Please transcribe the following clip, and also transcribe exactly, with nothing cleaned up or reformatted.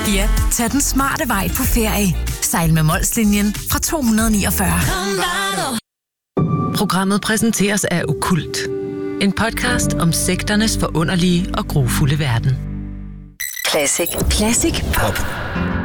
Ja, tag den smarte vej på ferie. Sejl med Molslinjen fra to hundrede niogfyrre. Programmet præsenteres af Okkult. En podcast om sekternes forunderlige og grufulde verden. Classic. Classic Pop.